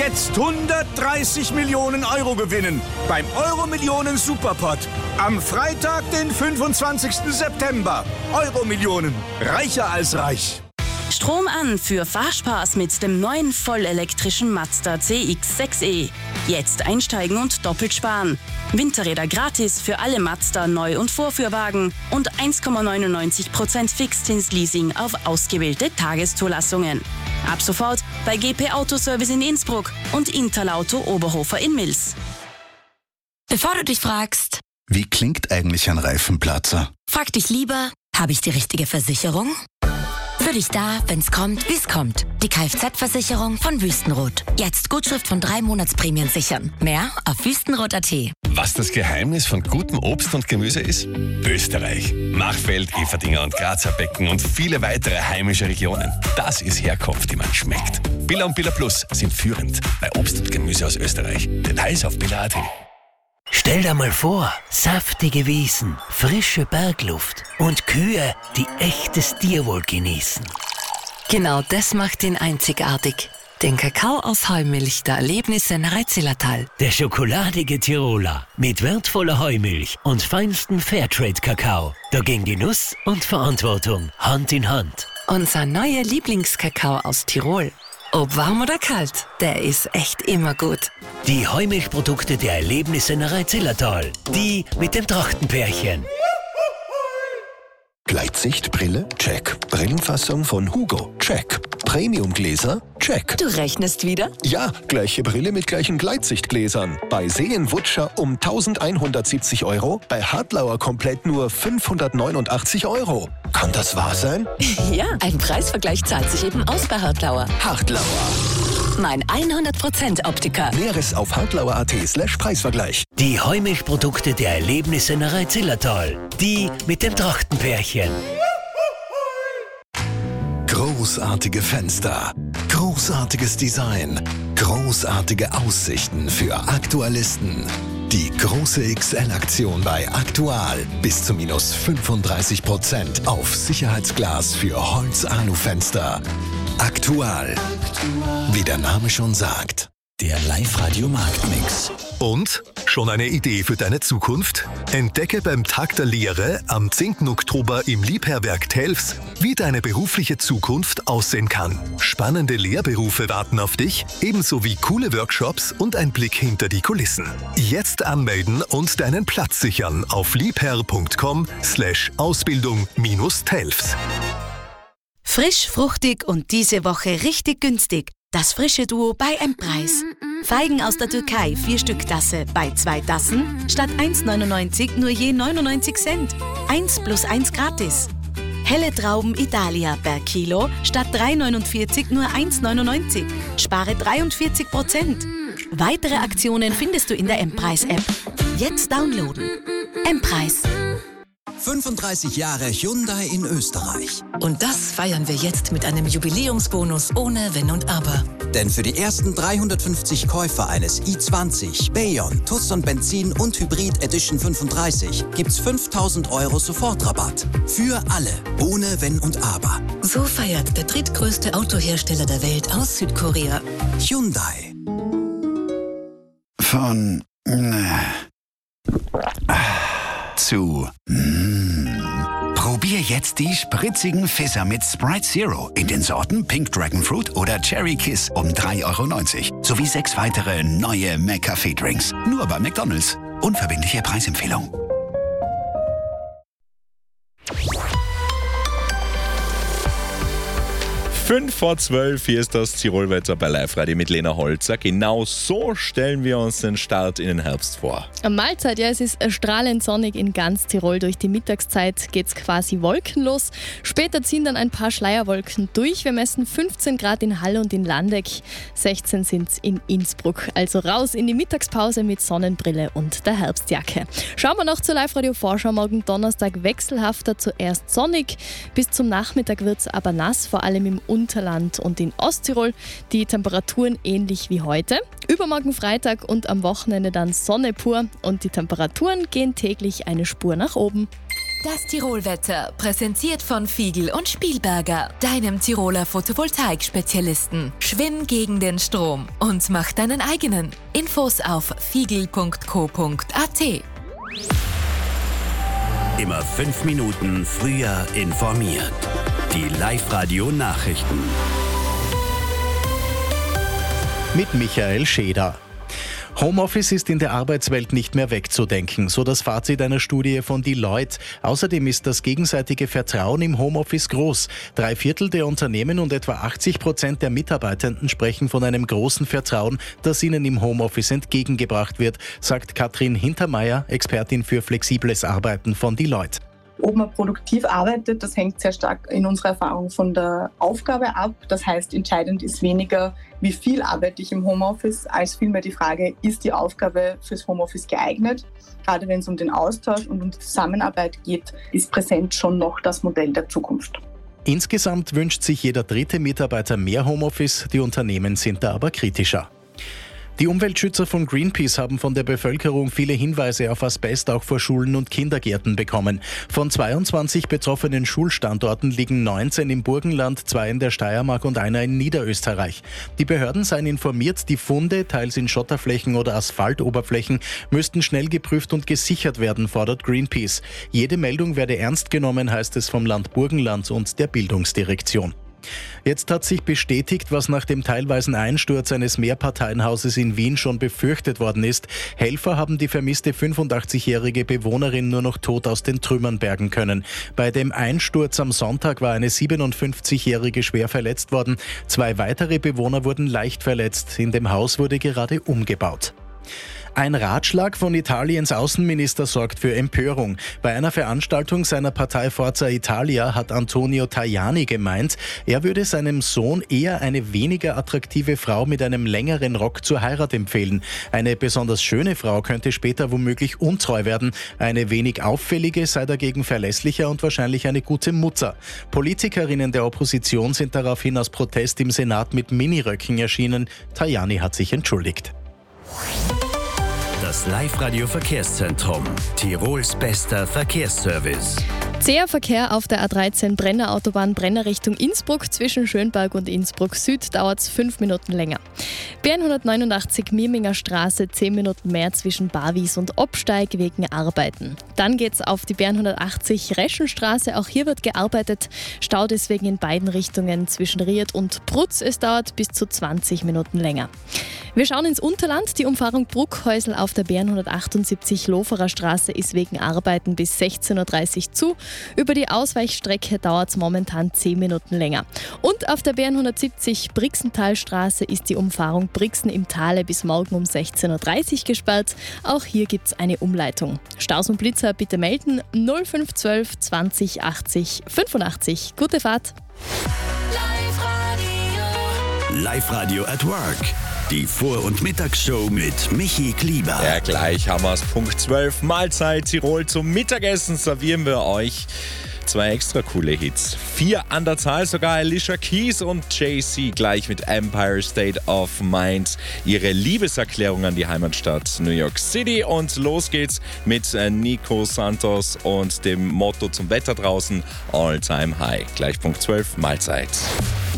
Jetzt 130 Millionen Euro gewinnen beim Euro-Millionen Superpot. Am Freitag, den 25. September. Euro-Millionen. Reicher als reich. Strom an für Fahrspaß mit dem neuen vollelektrischen Mazda CX-6e. Jetzt einsteigen und doppelt sparen. Winterräder gratis für alle Mazda Neu- und Vorführwagen und 1,99% Fixzinsleasing auf ausgewählte Tageszulassungen. Ab sofort bei GP Autoservice in Innsbruck und Interlauto Oberhofer in Mils. Bevor du dich fragst, wie klingt eigentlich ein Reifenplatzer? frag dich lieber, habe ich die richtige Versicherung? Für dich da, wenn's kommt, wie's kommt. Die Kfz-Versicherung von Wüstenrot. Jetzt Gutschrift von 3 Monatsprämien sichern. Mehr auf wüstenrot.at. Was das Geheimnis von gutem Obst und Gemüse ist? Österreich. Machfeld, Everdinger und Grazer Becken und viele weitere heimische Regionen. Das ist Herkunft, die man schmeckt. Billa und Billa Plus sind führend bei Obst und Gemüse aus Österreich. Details auf billa.at. Stell dir mal vor, saftige Wiesen, frische Bergluft und Kühe, die echtes Tierwohl genießen. Genau das macht ihn einzigartig. Den Kakao aus Heumilch der Erlebnissennerei Zillertal. Der schokoladige Tiroler mit wertvoller Heumilch und feinstem Fairtrade-Kakao. Da ging Genuss und Verantwortung Hand in Hand. Unser neuer Lieblingskakao aus Tirol. Ob warm oder kalt, der ist echt immer gut. Die Heumilchprodukte der Erlebnissennerei Zillertal. Die mit dem Trachtenpärchen. Gleitsichtbrille? Check. Brillenfassung von Hugo? Check. Premiumgläser? Check. Du rechnest wieder? Ja, gleiche Brille mit gleichen Gleitsichtgläsern. Bei Seen-Wutscher um 1.170 €, bei Hartlauer komplett nur 589 €. Kann das wahr sein? Ja, ein Preisvergleich zahlt sich eben aus bei Hartlauer. Hartlauer. Mein 100% Optiker. Näheres auf hartlauer.at/Preisvergleich. Die Heumilchprodukte der Erlebnissennerei Zillertal. Die mit dem Trachtenpärchen. Großartige Fenster, großartiges Design, großartige Aussichten für Aktualisten. Die große XL-Aktion bei Aktual. Bis zu minus 35% auf Sicherheitsglas für Holz-Alu-Fenster. Aktual. Wie der Name schon sagt. Der Live-Radio-Marktmix. Und? Schon eine Idee für deine Zukunft? Entdecke beim Tag der Lehre am 10. Oktober im Liebherberg Telfs, wie deine berufliche Zukunft aussehen kann. Spannende Lehrberufe warten auf dich, ebenso wie coole Workshops und ein Blick hinter die Kulissen. Jetzt anmelden und deinen Platz sichern auf liebherr.com/Ausbildung-Telfs. Frisch, fruchtig und diese Woche richtig günstig. Das frische Duo bei M-Preis. Feigen aus der Türkei, 4 Stück Tasse. Bei 2 Tassen statt 1,99 nur je 99 Cent. 1 + 1 gratis. Helle Trauben Italia per Kilo statt 3,49 nur 1,99. Spare 43%. Weitere Aktionen findest du in der M-Preis-App. Jetzt downloaden. M-Preis. 35 Jahre Hyundai in Österreich. Und das feiern wir jetzt mit einem Jubiläumsbonus ohne Wenn und Aber. Denn für die ersten 350 Käufer eines i20, Bayon, Tucson Benzin und Hybrid Edition 35 gibt's 5.000 € Sofortrabatt. Für alle, ohne Wenn und Aber. So feiert der drittgrößte Autohersteller der Welt aus Südkorea. Hyundai. Von zu Probier jetzt die spritzigen Fizzer mit Sprite Zero in den Sorten Pink Dragon Fruit oder Cherry Kiss um 3,90 € sowie 6 weitere neue McCafé-Drinks. Nur bei McDonald's. Unverbindliche Preisempfehlung. Fünf vor 12, hier ist das Tirolwetter bei Live-Radio mit Lena Holzer. Genau so stellen wir uns den Start in den Herbst vor. Mahlzeit, ja, es ist strahlend sonnig in ganz Tirol. Durch die Mittagszeit geht es quasi wolkenlos. Später ziehen dann ein paar Schleierwolken durch. Wir messen 15 Grad in Hall und in Landeck, 16 sind es in Innsbruck. Also raus in die Mittagspause mit Sonnenbrille und der Herbstjacke. Schauen wir noch zur Live-Radio-Vorschau. Morgen Donnerstag wechselhafter, zuerst sonnig. Bis zum Nachmittag wird es aber nass, vor allem im Unterland und in Osttirol. Die Temperaturen ähnlich wie heute. Übermorgen Freitag und am Wochenende dann Sonne pur und die Temperaturen gehen täglich eine Spur nach oben. Das Tirolwetter, präsentiert von Fiegel und Spielberger, deinem Tiroler Photovoltaik-Spezialisten. Schwimm gegen den Strom und mach deinen eigenen. Infos auf fiegel.co.at. Immer 5 Minuten früher informiert. Die Live-Radio-Nachrichten. Mit Michael Scheder. Homeoffice ist in der Arbeitswelt nicht mehr wegzudenken, so das Fazit einer Studie von Deloitte. Außerdem ist das gegenseitige Vertrauen im Homeoffice groß. 3/4 der Unternehmen und etwa 80% der Mitarbeitenden sprechen von einem großen Vertrauen, das ihnen im Homeoffice entgegengebracht wird, sagt Katrin Hintermeier, Expertin für flexibles Arbeiten von Deloitte. Ob man produktiv arbeitet, das hängt sehr stark in unserer Erfahrung von der Aufgabe ab. Das heißt, entscheidend ist weniger, wie viel arbeite ich im Homeoffice, als vielmehr die Frage, ist die Aufgabe fürs Homeoffice geeignet? Gerade wenn es um den Austausch und um die Zusammenarbeit geht, ist Präsenz schon noch das Modell der Zukunft. Insgesamt wünscht sich jeder 3. Mitarbeiter mehr Homeoffice, die Unternehmen sind da aber kritischer. Die Umweltschützer von Greenpeace haben von der Bevölkerung viele Hinweise auf Asbest auch vor Schulen und Kindergärten bekommen. Von 22 betroffenen Schulstandorten liegen 19 im Burgenland, 2 in der Steiermark und einer in Niederösterreich. Die Behörden seien informiert, die Funde, teils in Schotterflächen oder Asphaltoberflächen, müssten schnell geprüft und gesichert werden, fordert Greenpeace. Jede Meldung werde ernst genommen, heißt es vom Land Burgenland und der Bildungsdirektion. Jetzt hat sich bestätigt, was nach dem teilweisen Einsturz eines Mehrparteienhauses in Wien schon befürchtet worden ist. Helfer haben die vermisste 85-jährige Bewohnerin nur noch tot aus den Trümmern bergen können. Bei dem Einsturz am Sonntag war eine 57-jährige schwer verletzt worden. 2 weitere Bewohner wurden leicht verletzt. In dem Haus wurde gerade umgebaut. Ein Ratschlag von Italiens Außenminister sorgt für Empörung. Bei einer Veranstaltung seiner Partei Forza Italia hat Antonio Tajani gemeint, er würde seinem Sohn eher eine weniger attraktive Frau mit einem längeren Rock zur Heirat empfehlen. Eine besonders schöne Frau könnte später womöglich untreu werden. Eine wenig auffällige sei dagegen verlässlicher und wahrscheinlich eine gute Mutter. Politikerinnen der Opposition sind daraufhin aus Protest im Senat mit Miniröcken erschienen. Tajani hat sich entschuldigt. Das Live-Radio-Verkehrszentrum. Tirols bester Verkehrsservice. Zäher Verkehr auf der A13 Brenner Autobahn Brenner Richtung Innsbruck. Zwischen Schönberg und Innsbruck Süd dauert es 5 Minuten länger. B189 Mirminger Straße 10 Minuten mehr zwischen Barwies und Obsteig wegen Arbeiten. Dann geht's auf die B180 Reschenstraße. Auch hier wird gearbeitet. Stau deswegen in beiden Richtungen zwischen Ried und Brutz. Es dauert bis zu 20 Minuten länger. Wir schauen ins Unterland. Die Umfahrung Bruckhäusl auf der B178 Loferer Straße ist wegen Arbeiten bis 16.30 Uhr zu. Über die Ausweichstrecke dauert es momentan 10 Minuten länger. Und auf der B170 Brixentalstraße ist die Umfahrung Brixen im Tale bis morgen um 16.30 Uhr gesperrt. Auch hier gibt es eine Umleitung. Staus und Blitzer bitte melden 0512 20 80 85. Gute Fahrt! Live-Radio at Work. Die Vor- und Mittagsshow mit Michi Klieber. Ja, gleich haben wir es. Punkt 12. Mahlzeit Tirol zum Mittagessen servieren wir euch 2 extra coole Hits. 4 an der Zahl, sogar Alicia Keys und Jay-Z gleich mit Empire State of Mind. Ihre Liebeserklärung an die Heimatstadt New York City. Und los geht's mit Nico Santos und dem Motto zum Wetter draußen: All Time High. Gleich Punkt 12. Mahlzeit.